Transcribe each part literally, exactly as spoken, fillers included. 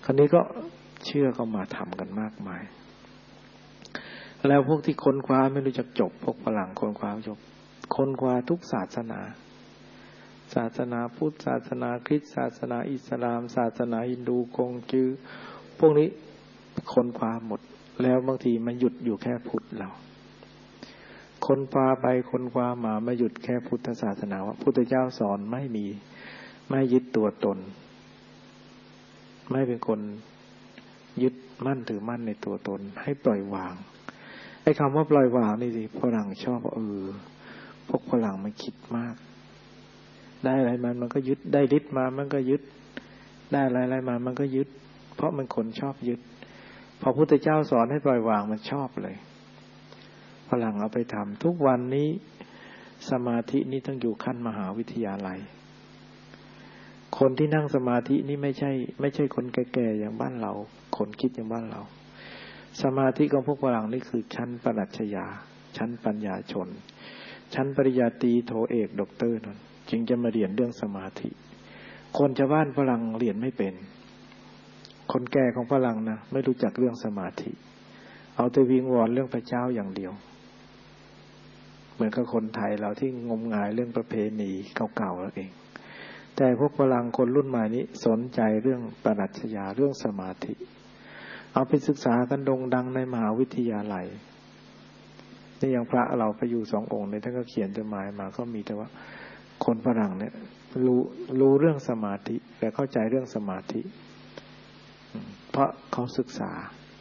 คราวนี้ก็เชื่อก็มาทำกันมากมายแล้วพวกที่ค้นคว้าไม่รู้จักจบพวกฝรั่งค้นคว้าจบค้นคว้าทุกศาสนาศาสนาพุทธศาสนาคริสต์ศาสนาอิสลามศาสนาฮินดูกงจือพวกนี้ค้นคว้าหมดแล้วบางทีมันหยุดอยู่แค่พุทธเราค้นคว้าไปค้นคว้ามาไม่หยุดแค่พุทธศาสนาว่าพุทธเจ้าสอนไม่มีไม่ยึดตัวตนไม่เป็นคนยึดมั่นถือมั่นในตัวตนให้ปล่อยวางไอ้คำว่าปล่อยวางนี่สิฝรั่งชอบเออพวกฝรั่งมันคิดมากได้อะไรมามันก็ยึดได้ฤทธิ์มามันก็ยึดได้อะไรอะไรมามันก็ยึดเพราะมันคนชอบยึดพอพุทธเจ้าสอนให้ปล่อยวางมันชอบเลยฝรั่งเอาไปทำทุกวันนี้สมาธินี่ต้องอยู่ขั้นมหาวิทยาลัยคนที่นั่งสมาธินี่ไม่ใช่ไม่ใช่คนแก่ๆอย่างบ้านเราคนคิดอย่างบ้านเราสมาธิของพวกฝรั่งนี่คือชั้นปรัชญาชั้นปัญญาชนชั้นปริญญาตรีโทเอกด็อกเตอร์นั่นจึงจะมาเรียนเรื่องสมาธิคนชาวบ้านฝรั่งเรียนไม่เป็นคนแก่ของฝรั่งนะไม่รู้จักเรื่องสมาธิเอาแต่วิงวอนเรื่องพระเจ้าอย่างเดียวเหมือนกับคนไทยเราที่งมงายเรื่องประเพณีเก่าๆแล้วเองแต่พวกฝรั่งคนรุ่นใหม่นี้สนใจเรื่องปรัชญาเรื่องสมาธิเอาไปศึกษากันโด่งดังในมหาวิทยาลัยนี่อย่างพระเราไปอยู่สององค์เนี่ยท่านก็เขียนจดหมายมาก็มีแต่ว่าคนฝรั่งเนี่ยรู้รู้เรื่องสมาธิแต่เข้าใจเรื่องสมาธิเพราะเขาศึกษา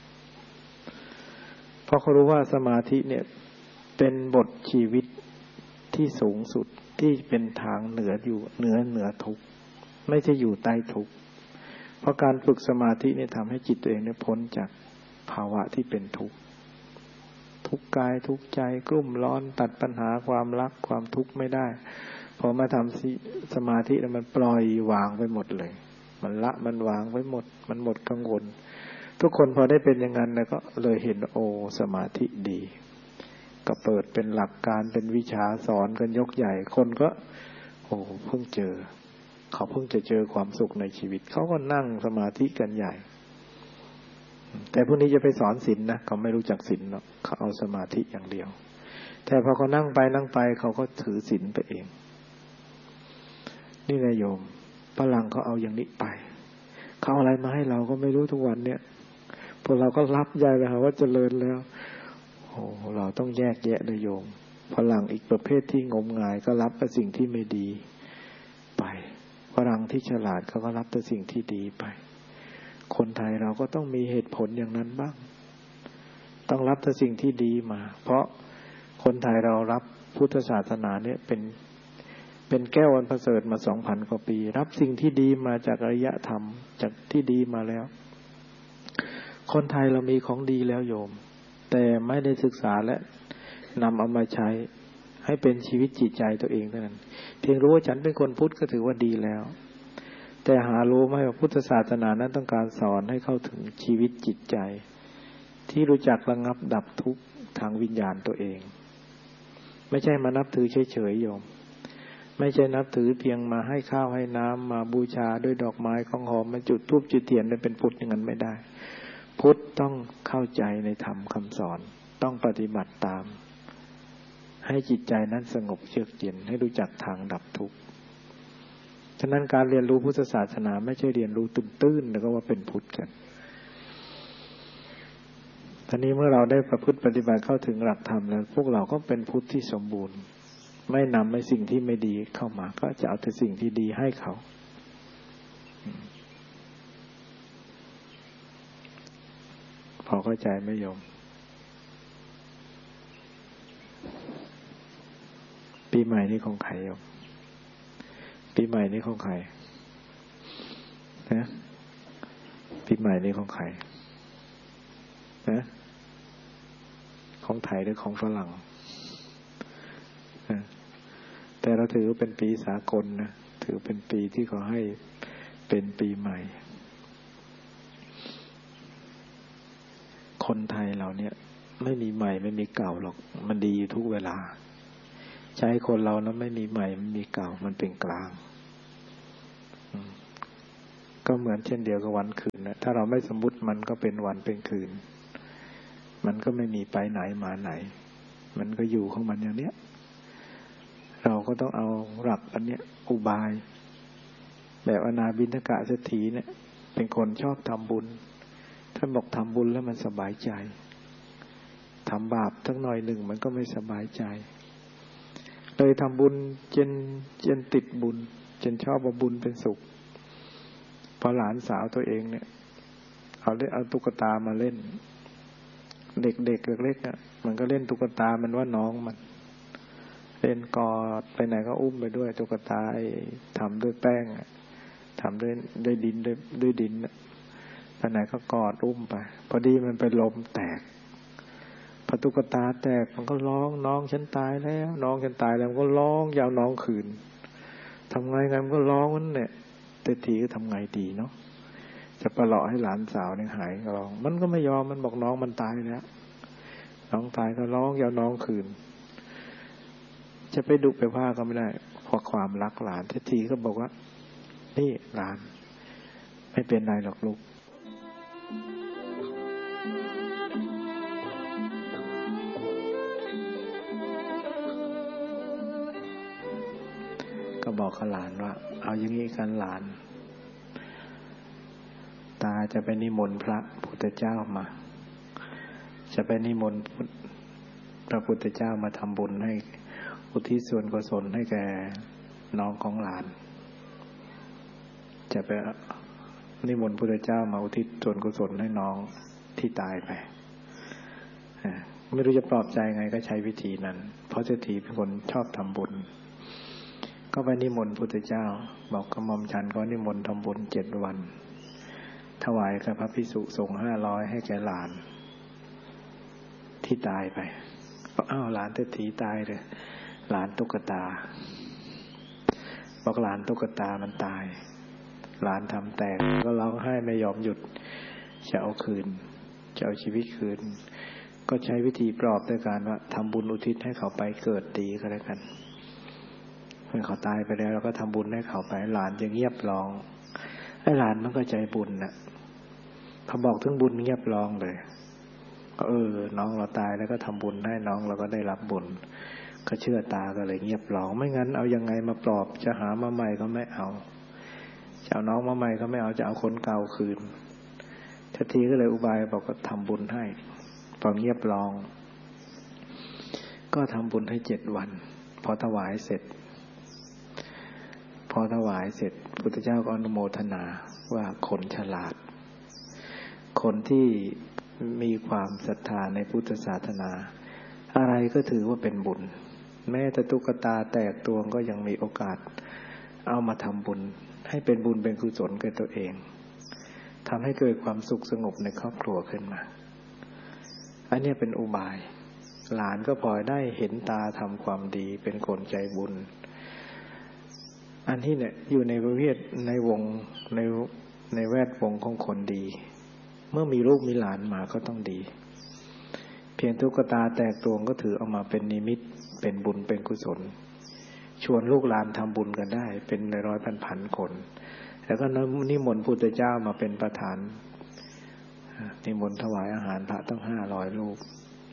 เพราะเขารู้ว่าสมาธิเนี่ยเป็นบทชีวิตที่สูงสุดที่เป็นทางเหนืออยู่เหนือเหนือทุกข์ไม่ใช่อยู่ใต้ทุกข์เพราะการฝึกสมาธิเนี่ยทำให้จิตตัวเองเนี่ยพ้นจากภาวะที่เป็นทุกข์ทุกข์กายทุกข์ใจกลุ้มร้อนตัดปัญหาความรักความทุกข์ไม่ได้พอมาทำสมาธิแล้วมันปล่อยวางไปหมดเลยมันละมันวางไว้หมดมันหมดกังวลทุกคนพอได้เป็นอย่างนั้นแล้วก็เลยเห็นโอ้สมาธิดีก็เปิดเป็นหลักการเป็นวิชาสอนกันยกใหญ่คนก็โอ้เพิ่งเจอเขาเพิ่งจะเจอความสุขในชีวิตเขาก็นั่งสมาธิกันใหญ่แต่พวกนี้จะไปสอนศีลนะเขาไม่รู้จักศีลหรอกเขาเอาสมาธิอย่างเดียวแต่พอเขานั่งไปนั่งไปเขาก็ถือศีลไปเองนี่นายโยมฝรั่งเขาเอาอย่างนี้ไปเขาเอาอะไรมาให้เราก็ไม่รู้ทุกวันเนี่ยพวกเราก็รับใจเลยค่ะว่าเจริญแล้วโอ้เราต้องแยกแยะเลยโยมฝรั่งอีกประเภทที่งมงายก็รับแต่สิ่งที่ไม่ดีไปฝรั่งที่ฉลาดเขาก็รับแต่สิ่งที่ดีไปคนไทยเราก็ต้องมีเหตุผลอย่างนั้นบ้างต้องรับแต่สิ่งที่ดีมาเพราะคนไทยเรารับพุทธศาสนาเนี่ยเป็นเป็นแก้วอันประเสริฐมา สองพัน กว่าปีรับสิ่งที่ดีมาจากอริยธรรมจากที่ดีมาแล้วคนไทยเรามีของดีแล้วโยมแต่ไม่ได้ศึกษาและนำเอามาใช้ให้เป็นชีวิตจิตใจตัวเองเท่านั้นเพียงรู้ว่าฉันเป็นคนพุทธก็ถือว่าดีแล้วแต่หารู้ไหมว่าพุทธศาสนานั้นต้องการสอนให้เข้าถึงชีวิตจิตใจที่รู้จักระงับดับทุกข์ทางวิญญาณตัวเองไม่ใช่มานับถือเฉยๆโยมไม่ใช่นับถือเพียงมาให้ข้าวให้น้ำมาบูชาด้วยดอกไม้ของหอมมาจุดธูปจุดเทียนเป็นพุทธอย่างนั้นไม่ได้พุทธต้องเข้าใจในธรรมคำสอนต้องปฏิบัติตามให้จิตใจนั้นสงบเยือกเย็นให้รู้จักทางดับทุกข์ฉะนั้นการเรียนรู้พุทธศาสนาไม่ใช่เรียนรู้ตื้นๆแล้วก็ว่าเป็นพุทธกันทีนี้เมื่อเราได้ประพฤติปฏิบัติเข้าถึงหลักธรรมแล้วพวกเราก็เป็นพุทธที่สมบูรณ์ไม่นำไอ้สิ่งที่ไม่ดีเข้ามาก็จะเอาแต่สิ่งที่ดีให้เขาพอเข้าใจไหมโยมปีใหม่นี้ของใครโยมปีใหม่นี้ของใครนะปีใหม่นี้ของใครนะของไทยหรือของฝรั่งนะแต่เราถือเป็นปีสากลนะถือเป็นปีที่เขาให้เป็นปีใหม่คนไทยเราเนี่ยไม่มีใหม่ไม่มีเก่าหรอกมันดีทุกเวลาใช้คนเรานะไม่มีใหม่ไม่มีเก่ามันเป็นกลางก็เหมือนเช่นเดียวกับวันคืนนะถ้าเราไม่สมมุติมันก็เป็นวันเป็นคืนมันก็ไม่มีไปไหนมาไหนมันก็อยู่ของมันอย่างเนี้ยเราก็ต้องเอาหลักอันเนี้ยอุบายแบบอนาบิณฑกะเศรษฐีเนี่ยเป็นคนชอบทำบุญท่านบอกทำบุญแล้วมันสบายใจทำบาปทั้งหน่อยหนึ่งมันก็ไม่สบายใจเลยทำบุญจนจนติดบุญจนชอบว่าบุญเป็นสุขพอหลานสาวตัวเองเนี่ยเอาเล่นเอาตุ๊กตามาเล่นเด็กๆเล็กๆอ่ะมันก็เล่นตุ๊กตามันว่าน้องมันเล่นกอดไปไหนก็อุ้มไปด้วยตุ๊กตาทำด้วยแป้งทำด้วยด้วยดินด้วยด้วยดินไปไหนก็กอดอุ้มไปพอดีมันไปลมแตกพอตุ๊กตาแตกมันก็ร้องน้องฉันตายแล้วน้องฉันตายแล้วมันก็ร้องยาวน้องคืนทำไงไงมันก็ร้องนั่นแหละแต่ทีก็ทำไงดีเนาะจะประหลาะให้หลานสาวเนี่ยหายร้องมันก็ไม่ยอมมันบอกน้องมันตายแล้วน้องตายก็ร้องยาวน้องคืนจะไปดุไปว่าก็ไม่ได้เพราะความรักหลานทีทีก็บอกว่านี่หลานไม่เป็นไรหรอกลูกก็บอกกับหลานว่าเอาอย่างนี้กันหลานตาจะไปนิมนต์พระพุทธเจ้ามาจะไปนิมนต์พระพุทธเจ้ามาทำบุญให้อุทิศส่วนกุศลให้แก่น้องของหลานจะไปนิมนต์พระพุทธเจ้ามาอุทิศส่วนกุศลให้น้องที่ตายไปไม่รู้จะปลอบใจไงก็ใช้วิธีนั้นเพราะเศรษฐีเป็นคนชอบทำบุญก็ไปนิมนต์พระพุทธเจ้าบอกกระหม่อมฉันก็นิมนต์ทำบุญเจ็ดวันถวายกับพระภิกษุสงฆ์ห้าร้อยให้แก่หลานที่ตายไปบอกอ้าวหลานเศรษฐีตายเลยหลานตุ๊กตาบอกหลานตุ๊กตามันตายหลานทำแตกก็ร้องไห้ไม่ยอมหยุดจะเอาคืนจะเอาชีวิตคืนก็ใช้วิธีปลอบด้วยการว่าทำบุญอุทิศให้เขาไปเกิดดีก็แล้วกันเมื่อเขาตายไปแล้วเราก็ทำบุญให้เขาไปหลานจะเงียบร้องไอ้หลานมันก็ใจบุญน่ะพอบอกถึงบุญเงียบร้องเลยเออน้องเราตายแล้วก็ทำบุญให้น้องเราก็ได้รับบุญก็เชื่อตาก็เลยเงียบร้องไม่งั้นเอายังไงมาปลอบจะหามาใหม่ก็ไม่เอาจะเอาน้องมาใหม่ก็ไม่เอาจะเอาคนเก่าคืนทันทีก็เลยอุบายบอกก็ทำบุญให้พอเงียบร้องก็ทำบุญให้เจ็ดวันพอถวายเสร็จพอถวายเสร็จพุทธเจ้าก็อนุโมทนาว่าคนฉลาดคนที่มีความศรัทธาในพุทธศาสนาอะไรก็ถือว่าเป็นบุญแม้แต่ตุ๊กตาแตกตัวก็ยังมีโอกาสเอามาทำบุญให้เป็นบุญเป็นกุศลแก่ตัวเองทำให้เกิดความสุขสงบในครอบครัวขึ้นมาอันนี้เป็นอุบายหลานก็พลอยได้เห็นตาทำความดีเป็นคนใจบุญอันที่เนี่ยอยู่ในประเภทในวงในในแวดวงของคนดีเมื่อมีลูกมีหลานมาก็ต้องดีเพียงตุ๊กตาแตกตัวก็ถือเอามาเป็นนิมิตเป็นบุญเป็นกุศลชวนลูกหลานทำบุญกันได้เป็นร้อยพันพันคนแล้วก็นิมนต์พุทธเจ้ามาเป็นประธานนิมนต์ถวายอาหารพระตั้งห้าร้อยรูป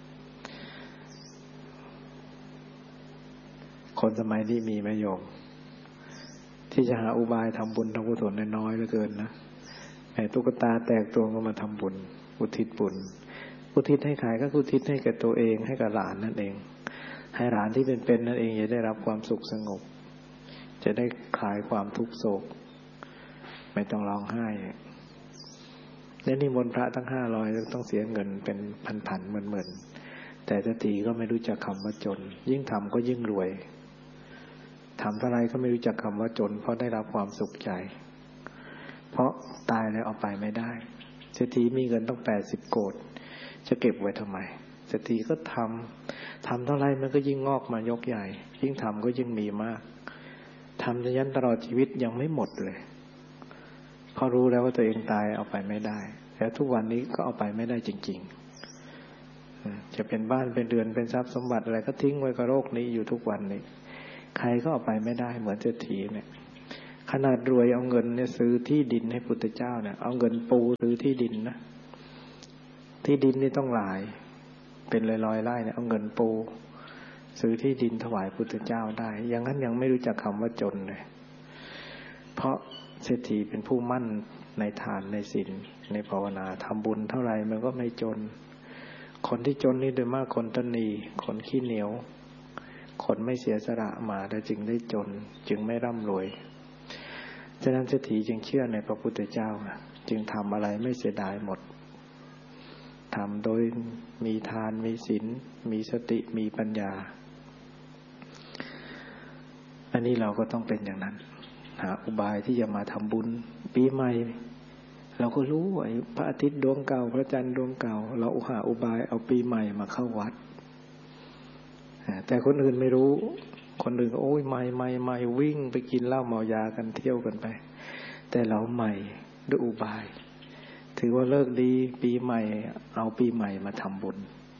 คนสมัยนี้มีไหมโยมที่จะหาอุบายทำบุญทำกุศลน้อยเหลือเกินนะไอ้ตุ๊กตาแตกตัวก็มาทำบุญอุทิศบุญอุทิศให้ใครก็อุทิศให้แก่ตัวเองให้กับหลานนั่นเองให้หลานที่เป็นๆนั่นเองจะได้รับความสุขสงบจะได้คลายความทุกข์โศกไม่ต้องร้องไห้แล้วนิมนต์พระตั้งห้าร้อยต้องเสียเงินเป็นพันๆหมื่นๆแต่จะตีก็ไม่รู้จักคำว่าจนยิ่งทำก็ยิ่งรวยทำเท่าไรก็ไม่รู้จักคำว่าจนเพราะได้รับความสุขใจเพราะตายแล้วเอาไปไม่ได้เศรษฐีมีเงินต้องแปดสิบโกฏจะเก็บไว้ทำไมเศรษฐีก็ทำทำเท่าไรมันก็ยิ่งงอกมายกใหญ่ยิ่งทำก็ยิ่งมีมากทำจนยันตลอดชีวิตยังไม่หมดเลยพอรู้แล้วว่าตัวเองตายเอาไปไม่ได้แล้วทุกวันนี้ก็เอาไปไม่ได้จริงๆจะเป็นบ้านเป็นเรือนเป็นทรัพย์สมบัติอะไรก็ทิ้งไว้กับโลกนี้อยู่ทุกวันนี้ใครก็เอาไปไม่ได้เหมือนเศรษฐีเนี่ยขนาดรวยเอาเงินเนี่ยซื้อที่ดินให้พุทธเจ้าเนี่ยเอาเงินปูซื้อที่ดินนะที่ดินนี่ต้องหลายเป็นร้อยๆไร่เนี่ยเอาเงินปูซื้อที่ดินถวายพุทธเจ้าได้อย่างนั้นยังไม่รู้จักคำว่าจนเลยเพราะเศรษฐีเป็นผู้มั่นในทานในศีลในภาวนาทำบุญเท่าไหร่มันก็ไม่จนคนที่จนนี่โดยมากคนตนีคนขี้เหนียวคนไม่เสียสละมาแต่จึงได้จนจึงไม่ร่ำรวยฉะนั้นเศรษฐีจึงเชื่อในพระพุทธเจ้าจึงทำอะไรไม่เสียดายหมดทำโดยมีทานมีศีลมีสติมีปัญญาอันนี้เราก็ต้องเป็นอย่างนั้นหาอุบายที่จะมาทำบุญปีใหม่เราก็รู้ว่าพระอาทิตย์ดวงเก่าพระจันทร์ดวงเก่าเราหาอุบายเอาปีใหม่มาเข้าวัดแต่คนอื่นไม่รู้คนอื่นโอ้ยใหม่ใหม่ใหม่วิ่งไปกินเหล้าเมายากันเที่ยวกันไปแต่เราใหม่ด้วยอุบายถือว่าเลิกดีปีใหม่เอาปีใหม่มาทำบุญ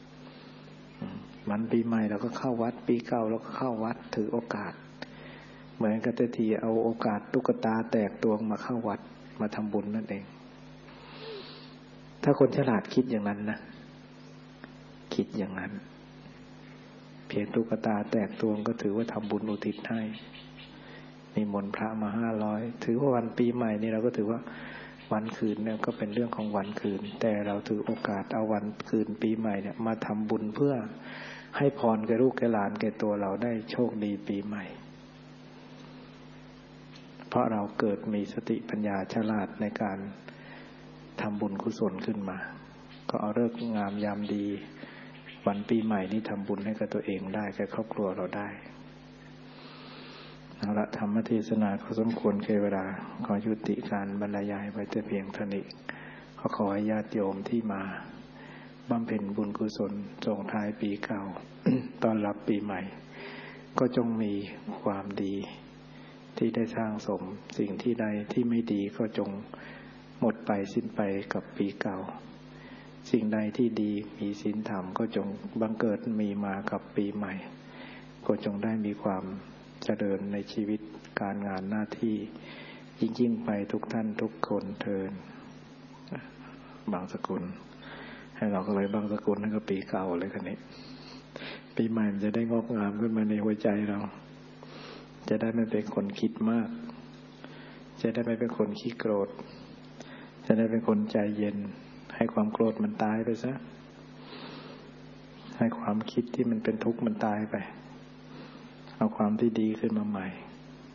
วันปีใหม่เราก็เข้าวัดปีเก่าเราก็เข้าวัดถือโอกาสเหมือนกับทีเอาโอกาสตุ๊กตาแตกตัวมาเข้าวัดมาทำบุญนั่นเองถ้าคนฉลาดคิดอย่างนั้นนะคิดอย่างนั้นเพียงตุ๊กตาแตกตัวก็ถือว่าทำบุญอุทิศให้นิมนต์พระมาห้าร้อยถือว่าวันปีใหม่นี่เราก็ถือว่าวันคืนเนี่ยก็เป็นเรื่องของวันคืนแต่เราถือโอกาสเอาวันคืนปีใหม่เนี่ยมาทำบุญเพื่อให้พรแก่ลูกแก่หลานแก่ตัวเราได้โชคดีปีใหม่เพราะเราเกิดมีสติปัญญาฉลาดในการทำบุญกุศลขึ้นมาก็เอาฤกษ์งามยามดีวันปีใหม่นี้ทำบุญให้กับตัวเองได้แก่ครอบครัวเราได้เอาละธรรมเทศนาขอสมควรแก่เวลาขอยุติการบรรยายไว้แต่เพียงเท่านี้ขอขอให้ญาติโยมที่มาบำเพ็ญบุญกุศลส่งท้ายปีเก่า ต้อนรับปีใหม่ก็จงมีความดีที่ได้สร้างสมสิ่งที่ใดที่ไม่ดีก็จงหมดไปสิ้นไปกับปีเก่าสิ่งใดที่ดีมีศีลธรรมก็จงบังเกิดมีมากับปีใหม่ก็จงได้มีความเจริญในชีวิตการงานหน้าที่ยิ่งๆไปทุกท่านทุกคนเทินบางสกุลให้เราก็เลยบางสกุลนั่นก็ปีเก่าเลยคันนี้ปีใหม่มันจะได้งอกงามขึ้นมาในหัวใจเราจะได้ไม่เป็นคนคิดมากจะได้ไม่เป็นคนขี้โกรธจะได้เป็นคนใจเย็นให้ความโกรธมันตายไปซะให้ความคิดที่มันเป็นทุกข์มันตายไปเอาความที่ดีขึ้นมาใหม่